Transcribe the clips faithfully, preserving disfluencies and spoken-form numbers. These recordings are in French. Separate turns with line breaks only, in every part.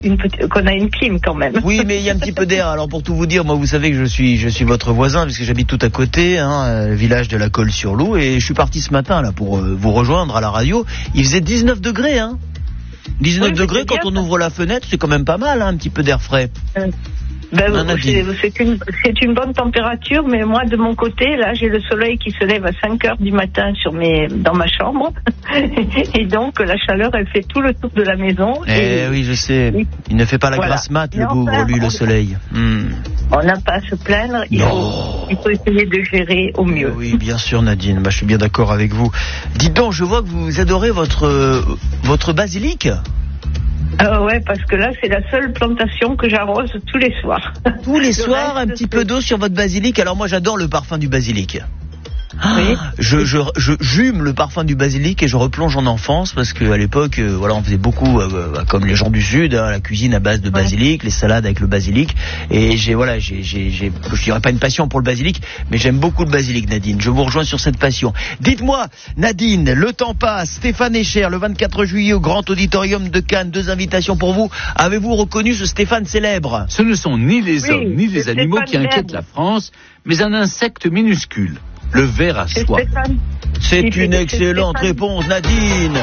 une petite, qu'on a une clim quand même.
Oui, mais il y a un petit peu d'air. Alors pour tout vous dire, moi vous savez que je suis, je suis votre voisin puisque j'habite tout à côté, hein, le village de la Colle-sur-Loup, et je suis parti ce matin là pour euh, vous rejoindre à la radio. Il faisait dix-neuf degrés, hein. dix-neuf oui, degrés quand on ouvre la fenêtre, c'est quand même pas mal, hein, un petit peu d'air frais.
Euh. Ben, c'est, c'est, une, c'est une bonne température, mais moi de mon côté, là, j'ai le soleil qui se lève à cinq heures du matin sur mes, dans ma chambre, et donc la chaleur, elle fait tout le tour de la maison.
Eh et, oui, je sais. Et, il ne fait pas la voilà. grasse mat, le bougre, enfin, lui, le soleil. Hmm.
On n'a pas à se plaindre. Il faut, il faut essayer de gérer au mieux.
Oui, bien sûr, Nadine. Bah, je suis bien d'accord avec vous. Dites donc, je vois que vous adorez votre euh, votre basilic.
Ah ouais, parce que là, c'est la seule plantation que j'arrose tous les soirs.
Tous les soirs, un petit peu d'eau sur votre basilic. Alors moi, j'adore le parfum du basilic. Oui. Je, je, je jume le parfum du basilic et je replonge en enfance parce qu'à l'époque, euh, voilà, on faisait beaucoup, euh, comme les gens du Sud, hein, la cuisine à base de basilic, ouais. les salades avec le basilic. Et j'ai, voilà, j'ai, j'ai, j'ai, je dirais pas une passion pour le basilic, mais j'aime beaucoup le basilic, Nadine. Je vous rejoins sur cette passion. Dites-moi, Nadine, le temps passe. Stéphane Echer, le vingt-quatre juillet au Grand Auditorium de Cannes. Deux invitations pour vous. Avez-vous reconnu ce Stéphane célèbre?
Ce ne sont ni les hommes
oui,
ni les animaux
Stéphane
qui inquiètent la France, mais un insecte minuscule. Le ver à soie.
C'est une excellente réponse, Nadine.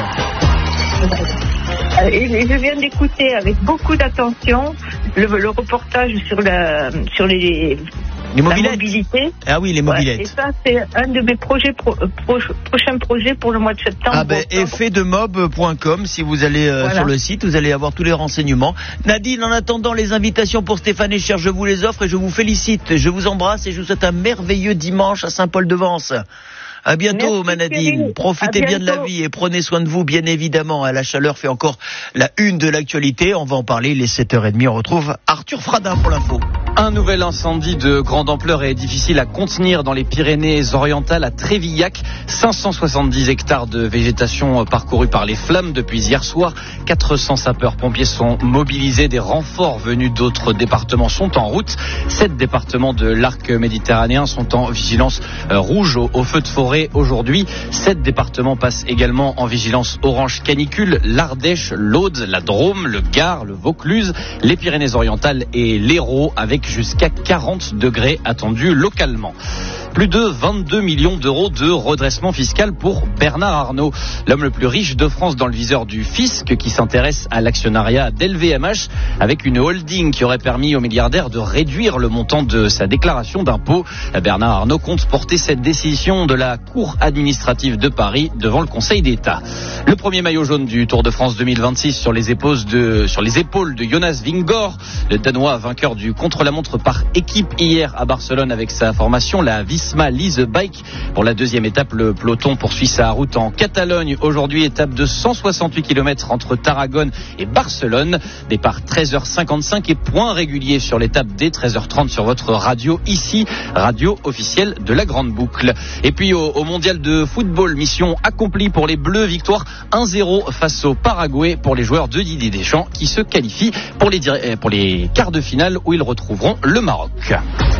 Et je viens d'écouter avec beaucoup d'attention le, le reportage sur, la, sur les,
les
la mobilité.
Ah oui, les mobilettes.
Ouais, et ça, c'est un de mes projets pro, pro, prochains projets pour le mois de septembre.
Ah ben, effet de mob point com, si vous allez euh, voilà. sur le site, vous allez avoir tous les renseignements. Nadine, en attendant les invitations pour Stéphane Echer, je vous les offre et je vous félicite. Je vous embrasse et je vous souhaite un merveilleux dimanche à Saint-Paul-de-Vence. À bientôt, ma Nadine. Profitez bien de la vie et prenez soin de vous, bien évidemment. La chaleur fait encore la une de l'actualité. On va en parler, les sept heures trente. On retrouve Arthur Fradin pour l'info.
Un nouvel incendie de grande ampleur est difficile à contenir dans les Pyrénées-Orientales à Trévillac. cinq cent soixante-dix hectares de végétation parcourus par les flammes depuis hier soir. quatre cents sapeurs-pompiers sont mobilisés. Des renforts venus d'autres départements sont en route. Sept départements de l'arc méditerranéen sont en vigilance rouge au, au feu de forêt aujourd'hui. Sept départements passent également en vigilance orange canicule. L'Ardèche, l'Aude, la Drôme, le Gard, le Vaucluse, les Pyrénées-Orientales et l'Hérault avec jusqu'à quarante degrés attendus localement. Plus de vingt-deux millions d'euros de redressement fiscal pour Bernard Arnault, l'homme le plus riche de France dans le viseur du fisc qui s'intéresse à l'actionnariat d'L V M H avec une holding qui aurait permis au milliardaire de réduire le montant de sa déclaration d'impôt. Bernard Arnault compte porter cette décision de la Cour administrative de Paris devant le Conseil d'État. Le premier maillot jaune du Tour de France deux mille vingt-six sur les épaules de, sur les épaules de Jonas Vingegaard, le Danois vainqueur du contre-la-montre par équipe hier à Barcelone avec sa formation, la Visma Lease Bike. Pour la deuxième étape, le peloton poursuit sa route en Catalogne. Aujourd'hui, étape de cent soixante-huit kilomètres entre Tarragone et Barcelone. Départ treize heures cinquante-cinq et point régulier sur l'étape dès treize heures trente sur votre radio, ici, radio officielle de la Grande Boucle. Et puis au, au mondial de football, mission accomplie pour les Bleus, victoire un zéro face au Paraguay pour les joueurs de Didier Deschamps qui se qualifient pour les, pour les quarts de finale où ils retrouveront le Maroc.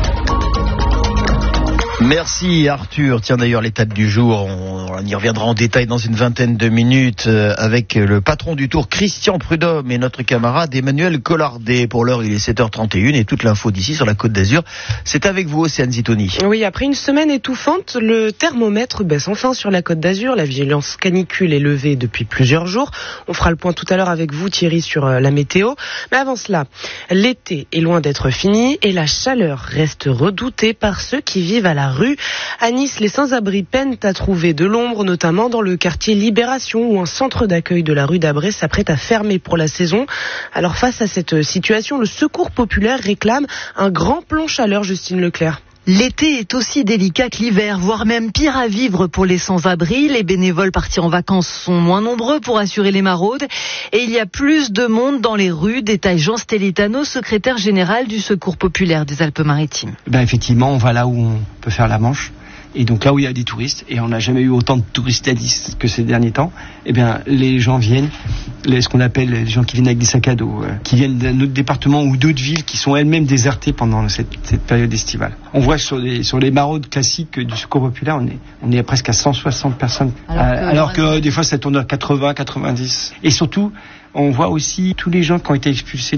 Merci Arthur. Tiens d'ailleurs l'étape du jour, on, on y reviendra en détail dans une vingtaine de minutes euh, avec le patron du Tour Christian Prudhomme et notre camarade Emmanuel Collardet. Pour l'heure il est sept heures trente et une et toute l'info d'ici sur la Côte d'Azur, c'est avec vous Océane Zitoni.
Oui, après une semaine étouffante, le thermomètre baisse enfin sur la Côte d'Azur. La vigilance canicule est levée depuis plusieurs jours. On fera le point tout à l'heure avec vous Thierry sur la météo. Mais avant cela, l'été est loin d'être fini et la chaleur reste redoutée par ceux qui vivent à la rue. À Nice, les sans-abri peinent à trouver de l'ombre, notamment dans le quartier Libération, où un centre d'accueil de la rue d'Abré s'apprête à fermer pour la saison. Alors face à cette situation, le Secours populaire réclame un grand plan chaleur, Justine Leclerc.
L'été est aussi délicat que l'hiver, voire même pire à vivre pour les sans-abri. Les bénévoles partis en vacances sont moins nombreux pour assurer les maraudes. Et il y a plus de monde dans les rues, détaille Jean Stelitano, secrétaire général du Secours populaire des Alpes-Maritimes.
Ben effectivement, on va là où on peut faire la manche. Et donc là où il y a des touristes, et on n'a jamais eu autant de touristes que ces derniers temps, eh bien les gens viennent, les, ce qu'on appelle les gens qui viennent avec des sacs à dos, euh, qui viennent d'un autre département ou d'autres villes qui sont elles-mêmes désertées pendant cette, cette période estivale. On voit sur les, sur les maraudes classiques du Secours populaire, on est, on est à presque à cent soixante personnes, alors que, euh, alors que euh, des fois ça tourne à quatre-vingts, quatre-vingt-dix. Et surtout, on voit aussi tous les gens qui ont été expulsés